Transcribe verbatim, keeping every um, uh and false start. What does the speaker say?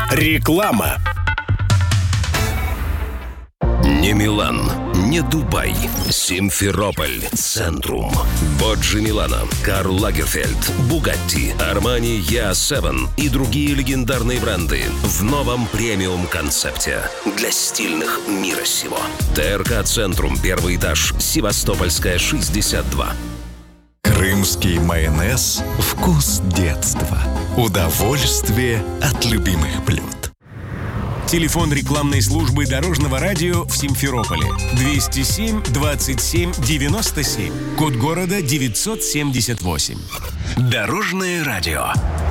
Реклама. Не Милан, не Дубай. Симферополь, Центрум. Боджи Милано, Карл Лагерфельд, Бугатти, Армани и семь и другие легендарные бренды в новом премиум-концепте для стильных мира сего. ТРК Центрум, первый этаж, Севастопольская, шестьдесят два. Крымский майонез – вкус детства. Удовольствие от любимых блюд. Телефон рекламной службы Дорожного радио в Симферополе двести семь двадцать семь девяносто семь. Код города девятьсот семьдесят восемь. Дорожное радио.